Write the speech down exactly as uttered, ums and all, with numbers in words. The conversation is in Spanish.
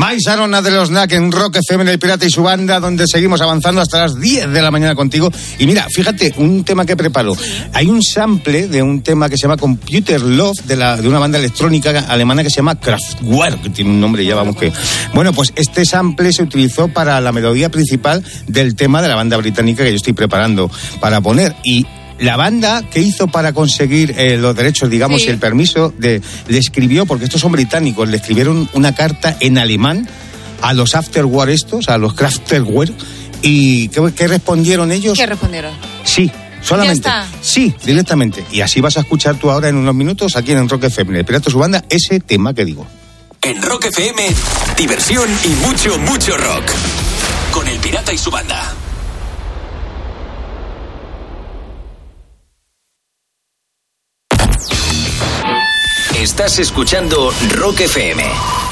Mais Arona de los N A C en Rock F M, en El Pirata y su banda, donde seguimos avanzando hasta las diez de la mañana contigo. Y mira, fíjate, un tema que preparo. Hay un sample de un tema que se llama Computer Love, de, la, de una banda electrónica alemana que se llama Kraftwerk, que tiene un nombre ya, vamos que... Bueno, pues este sample se utilizó para la melodía principal del tema de la banda británica que yo estoy preparando para poner. Y la banda, ¿qué hizo para conseguir eh, los derechos, digamos, sí. y el permiso? De, le escribió, porque estos son británicos, le escribieron una carta en alemán a los Afterwork estos, a los Kraftwerk, y ¿qué, qué respondieron ellos? ¿Qué respondieron? Sí, solamente. Ya está. Sí, directamente. Y así vas a escuchar tú ahora en unos minutos, aquí en Rock F M, El Pirata y su banda, ese tema que digo. En Rock F M, diversión y mucho, mucho rock. Con El Pirata y su banda. Estás escuchando Rock F M.